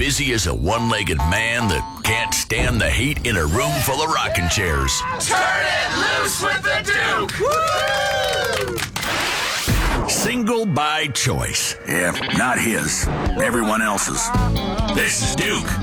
busy as a one-legged man that can't stand the heat in a room full of rocking chairs. Turn it loose with the Duke! Woo! Single by choice. Yeah, not his. Everyone else's. This is Duke.